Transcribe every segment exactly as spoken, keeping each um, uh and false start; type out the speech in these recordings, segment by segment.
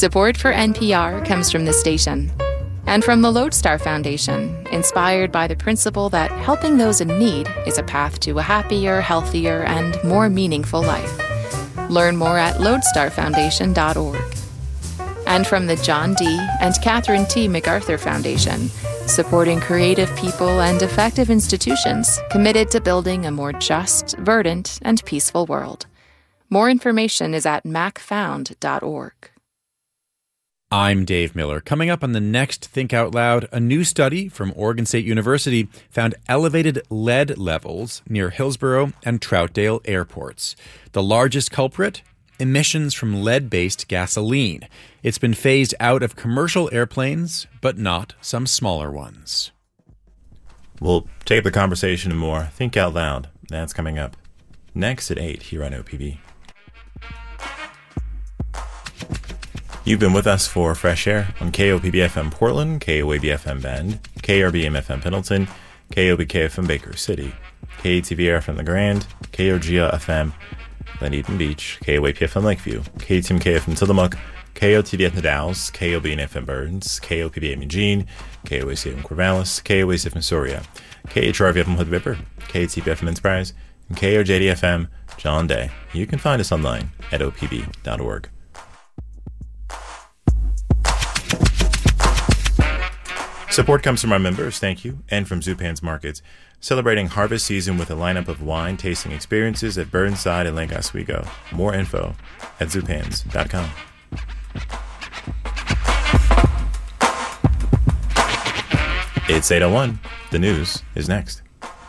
Support for N P R comes from the station and from the Lodestar Foundation, inspired by the principle that helping those in need is a path to a happier, healthier, and more meaningful life. Learn more at lodestar foundation dot org. And from the John D. and Catherine T. MacArthur Foundation, supporting creative people and effective institutions committed to building a more just, verdant, and peaceful world. More information is at mac found dot org. I'm Dave Miller. Coming up on the next Think Out Loud, a new study from Oregon State University found elevated lead levels near Hillsborough and Troutdale airports. The largest culprit? Emissions from lead-based gasoline. It's been phased out of commercial airplanes, but not some smaller ones. We'll take the conversation and more. Think Out Loud. That's coming up next at eight here on O P B. You've been with us for Fresh Air on K O P B F M Portland, K O A B F M Bend, K R B M F M Pendleton, K O B K F M Baker City, K A T V R F M The Grand, K O G A F M Dunedin Beach, K O A P F M Lakeview, K T M K F M Tillamook, K O T V F M The Dalles, K O B N F M Burns, K O P B M Eugene, K O A C F M Corvallis, K O A C F M Soria, K H R V F M Hood River, K T B F M Enterprise, and K O J D F M John Day. You can find us online at O P B dot org. Support comes from our members, thank you, and from Zupan's Markets, celebrating harvest season with a lineup of wine tasting experiences at Burnside and Lake Oswego. More info at zupans dot com. It's eight oh one. The news is next.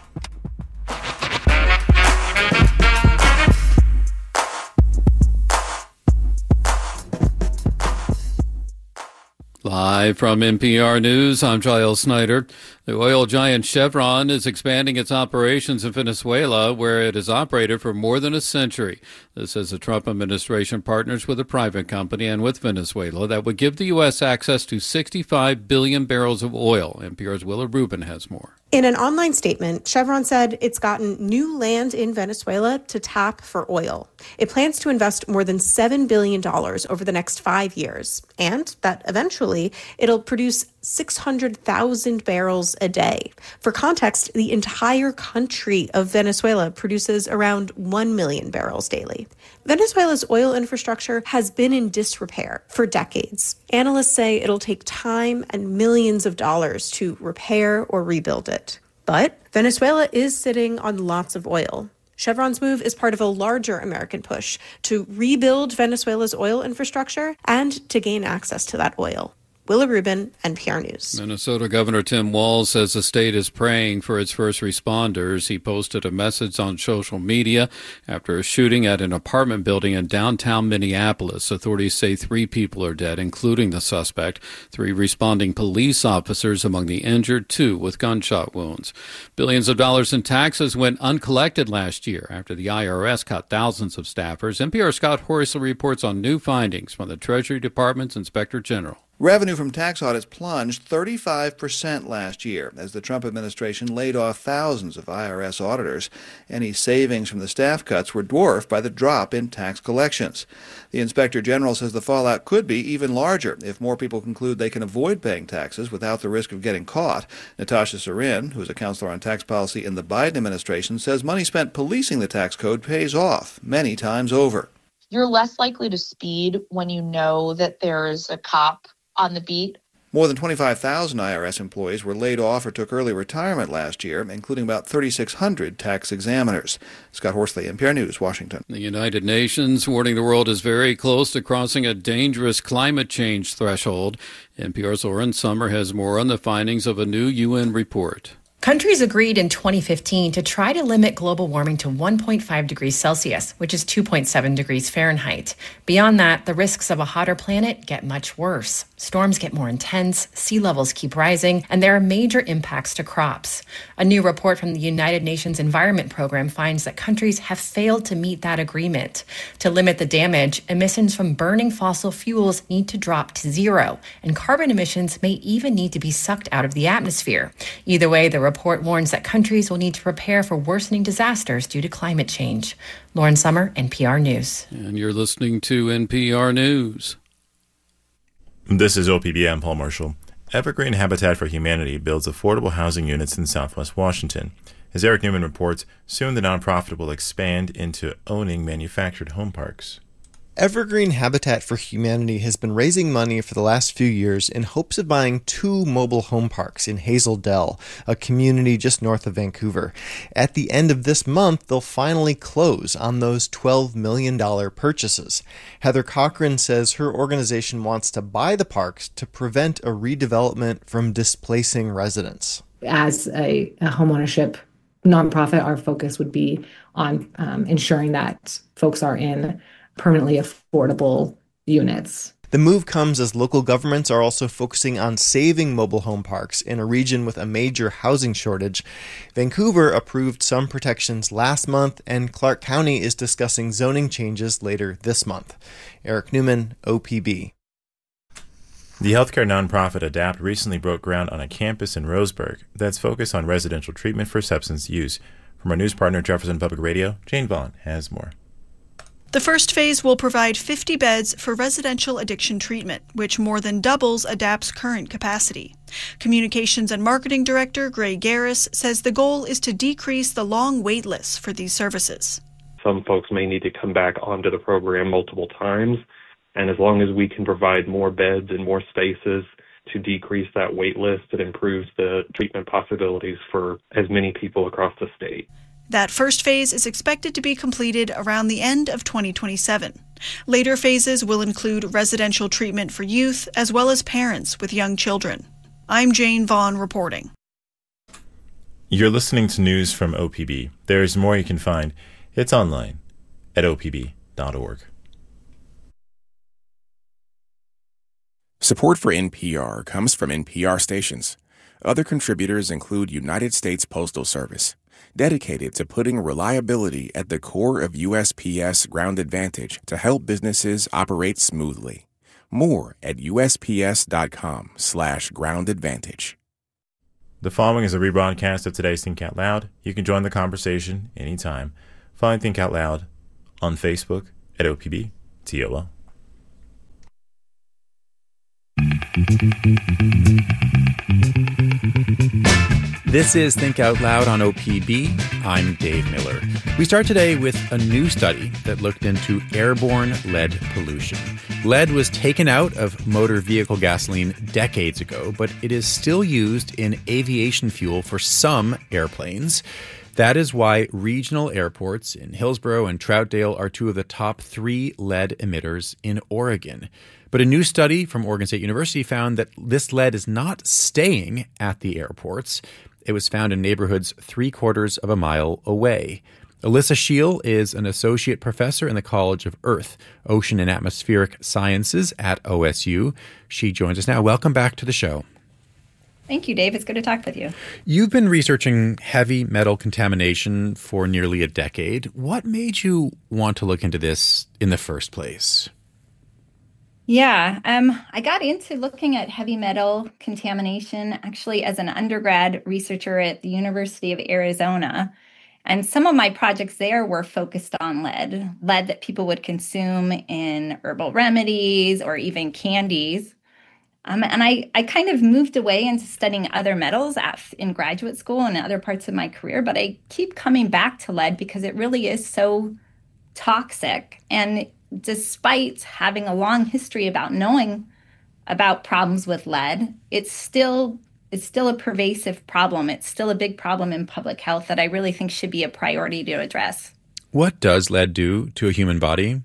Live from N P R News, I'm Giles Snyder. The oil giant Chevron is expanding its operations in Venezuela, where it has operated for more than a century. This as the Trump administration partners with a private company and with Venezuela that would give the U S access to sixty-five billion barrels of oil. N P R's Willa Rubin has more. In an online statement, Chevron said it's gotten new land in Venezuela to tap for oil. It plans to invest more than seven billion dollars over the next five years, and that eventually it'll produce six hundred thousand barrels a day. For context, the entire country of Venezuela produces around one million barrels daily. Venezuela's oil infrastructure has been in disrepair for decades. Analysts say it'll take time and millions of dollars to repair or rebuild it. But Venezuela is sitting on lots of oil. Chevron's move is part of a larger American push to rebuild Venezuela's oil infrastructure and to gain access to that oil. Willa Rubin, N P R News. Minnesota Governor Tim Walz says the state is praying for its first responders. He posted a message on social media after a shooting at an apartment building in downtown Minneapolis. Authorities say three people are dead, including the suspect. Three responding police officers among the injured, two with gunshot wounds. Billions of dollars in taxes went uncollected last year after the I R S cut thousands of staffers. N P R's Scott Horsley reports on new findings from the Treasury Department's Inspector General. Revenue from tax audits plunged thirty-five percent last year as the Trump administration laid off thousands of I R S auditors. Any savings from the staff cuts were dwarfed by the drop in tax collections. The Inspector General says the fallout could be even larger if more people conclude they can avoid paying taxes without the risk of getting caught. Natasha Sorin, who is a counselor on tax policy in the Biden administration, says money spent policing the tax code pays off many times over. You're less likely to speed when you know that there's a cop on the beat. More than twenty-five thousand I R S employees were laid off or took early retirement last year, including about thirty-six hundred tax examiners. Scott Horsley, N P R News, Washington. The United Nations warning the world is very close to crossing a dangerous climate change threshold. N P R's Lauren Summer has more on the findings of a new U N report. Countries agreed in twenty fifteen to try to limit global warming to one point five degrees Celsius, which is two point seven degrees Fahrenheit. Beyond that, the risks of a hotter planet get much worse. Storms get more intense, sea levels keep rising, and there are major impacts to crops. A new report from the United Nations Environment Program finds that countries have failed to meet that agreement. To limit the damage, emissions from burning fossil fuels need to drop to zero, and carbon emissions may even need to be sucked out of the atmosphere. Either way, the report warns that countries will need to prepare for worsening disasters due to climate change. Lauren Summer, N P R News. And you're listening to N P R News. This is O P B. I'm Paul Marshall. Evergreen Habitat for Humanity builds affordable housing units in Southwest Washington. As Eric Newman reports, soon the nonprofit will expand into owning manufactured home parks. Evergreen Habitat for Humanity has been raising money for the last few years in hopes of buying two mobile home parks in Hazel Dell, a community just north of Vancouver. At the end of this month, they'll finally close on those twelve million dollars purchases. Heather Cochran says her organization wants to buy the parks to prevent a redevelopment from displacing residents. As a, a homeownership nonprofit, our focus would be on um, ensuring that folks are in permanently affordable units. The move comes as local governments are also focusing on saving mobile home parks in a region with a major housing shortage. Vancouver approved some protections last month, and Clark County is discussing zoning changes later this month. Eric Newman, O P B. The healthcare nonprofit ADAPT recently broke ground on a campus in Roseburg that's focused on residential treatment for substance use. From our news partner, Jefferson Public Radio, Jane Vaughn has more. The first phase will provide fifty beds for residential addiction treatment, which more than doubles ADAPT's current capacity. Communications and Marketing Director Gray Garris says the goal is to decrease the long wait lists for these services. Some folks may need to come back onto the program multiple times, and as long as we can provide more beds and more spaces to decrease that wait list, it improves the treatment possibilities for as many people across the state. That first phase is expected to be completed around the end of twenty twenty-seven. Later phases will include residential treatment for youth as well as parents with young children. I'm Jane Vaughn reporting. You're listening to news from O P B. There's more you can find. It's online at O P B dot org. Support for N P R comes from N P R stations. Other contributors include United States Postal Service, dedicated to putting reliability at the core of U S P S Ground Advantage to help businesses operate smoothly. More at USPS.com slash Ground Advantage. The following is a rebroadcast of today's Think Out Loud. You can join the conversation anytime. Find Think Out Loud on Facebook at O P B T O L. This is Think Out Loud on O P B. I'm Dave Miller. We start today with a new study that looked into airborne lead pollution. Lead was taken out of motor vehicle gasoline decades ago, but it is still used in aviation fuel for some airplanes. That is why regional airports in Hillsborough and Troutdale are two of the top three lead emitters in Oregon. But a new study from Oregon State University found that this lead is not staying at the airports. It was found in neighborhoods three quarters of a mile away. Alyssa Scheel is an associate professor in the College of Earth, Ocean and Atmospheric Sciences at O S U. She joins us now. Welcome back to the show. Thank you, Dave. It's good to talk with you. You've been researching heavy metal contamination for nearly a decade. What made you want to look into this in the first place? Yeah, um, I got into looking at heavy metal contamination actually as an undergrad researcher at the University of Arizona. And some of my projects there were focused on lead, lead that people would consume in herbal remedies or even candies. Um, and I, I kind of moved away into studying other metals at, in graduate school and other parts of my career, but I keep coming back to lead because it really is so toxic. And despite having a long history about knowing about problems with lead, it's still it's still a pervasive problem. It's still a big problem in public health that I really think should be a priority to address. What does lead do to a human body?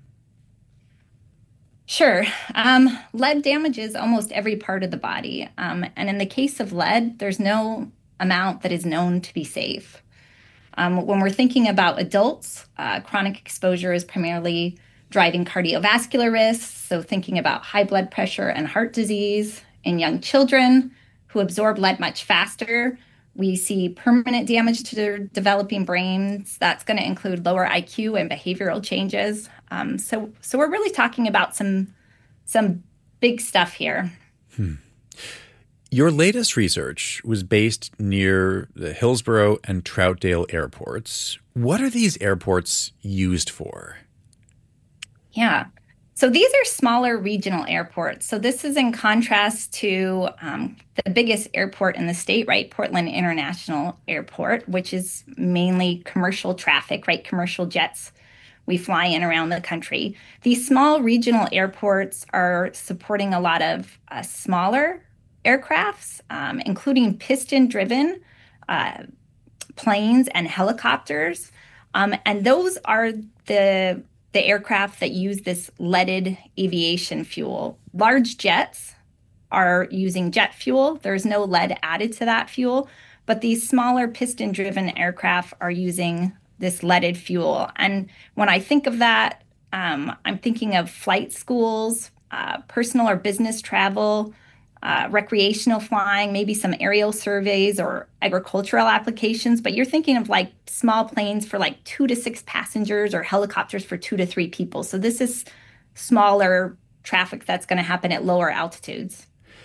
Sure. Um, lead damages almost every part of the body. Um, and in the case of lead, there's no amount that is known to be safe. Um, when we're thinking about adults, uh, chronic exposure is primarily driving cardiovascular risks, so thinking about high blood pressure and heart disease. In young children who absorb lead much faster, we see permanent damage to their developing brains. That's going to include lower I Q and behavioral changes. Um, so, so we're really talking about some some big stuff here. Hmm. Your latest research was based near the Hillsborough and Troutdale airports. What are these airports used for? Yeah. So these are smaller regional airports. So this is in contrast to um, the biggest airport in the state, right? Portland International Airport, which is mainly commercial traffic, right? Commercial jets. We fly in around the country. These small regional airports are supporting a lot of uh, smaller aircrafts, um, including piston-driven uh, planes and helicopters. Um, and those are the the aircraft that use this leaded aviation fuel. Large jets are using jet fuel. There's no lead added to that fuel, but these smaller piston-driven aircraft are using this leaded fuel. And when I think of that, um, I'm thinking of flight schools, uh, personal or business travel, uh, recreational flying, maybe some aerial surveys or agricultural applications. But you're thinking of like small planes for like two to six passengers or helicopters for two to three people. So this is smaller traffic that's going to happen at lower altitudes.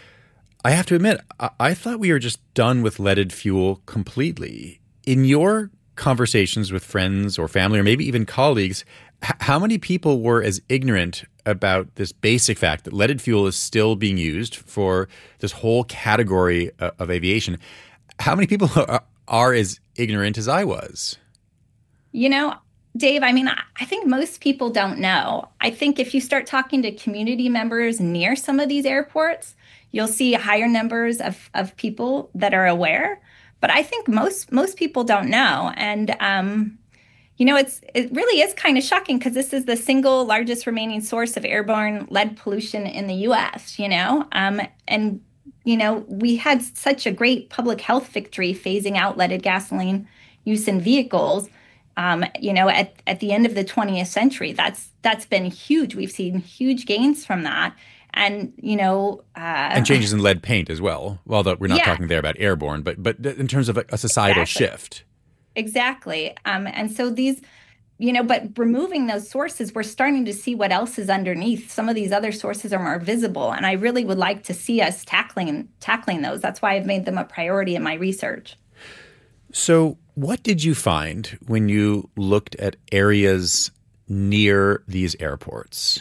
I have to admit, I-, I thought we were just done with leaded fuel completely. In your conversations with friends or family or maybe even colleagues, h- how many people were as ignorant about this basic fact that leaded fuel is still being used for this whole category uh, of aviation? How many people are, are as ignorant as I was? You know, Dave, I mean, I think most people don't know. I think if you start talking to community members near some of these airports, you'll see higher numbers of, of people that are aware. But I think most most people don't know. And, um, you know, it's it really is kind of shocking because this is the single largest remaining source of airborne lead pollution in the U S, you know, um, and, you know, we had such a great public health victory phasing out leaded gasoline use in vehicles, um, you know, at, at the end of the twentieth century. That's that's been huge. We've seen huge gains from that. And, you know... Uh, and changes in lead paint as well. Although we're not yeah. talking there about airborne, but but in terms of a, a societal exactly. shift. Exactly. Um, and so these, you know, but removing those sources, we're starting to see what else is underneath. Some of these other sources are more visible. And I really would like to see us tackling tackling those. That's why I've made them a priority in my research. So what did you find when you looked at areas near these airports?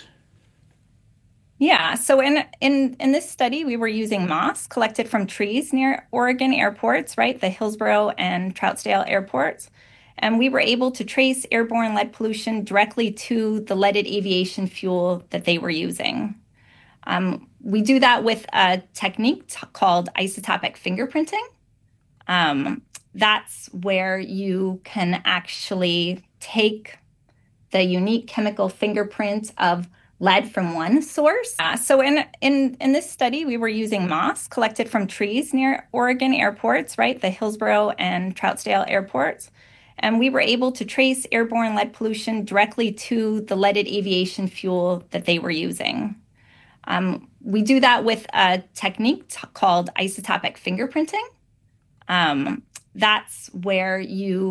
Yeah, so in, in in this study, we were using moss collected from trees near Oregon airports, right, the Hillsborough and Troutdale airports. And we were able to trace airborne lead pollution directly to the leaded aviation fuel that they were using. Um, we do that with a technique t- called isotopic fingerprinting. Um, that's where you can actually take the unique chemical fingerprint of lead from one source. Uh, so in, in, in this study, we were using moss collected from trees near Oregon airports, right, the Hillsborough and Troutdale airports. And we were able to trace airborne lead pollution directly to the leaded aviation fuel that they were using. Um, we do that with a technique t- called isotopic fingerprinting. Um, that's where you